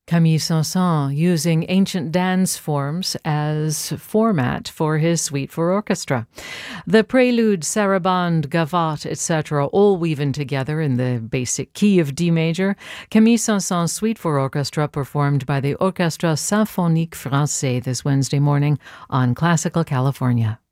Camille Saint-Saëns using ancient dance forms as format for his suite for orchestra. The prelude, sarabande, gavotte, etc., all weaving together in the basic key of D major. Camille Saint-Saëns' suite for orchestra performed by the Orchestre Symphonique Français this Wednesday morning on Classical California.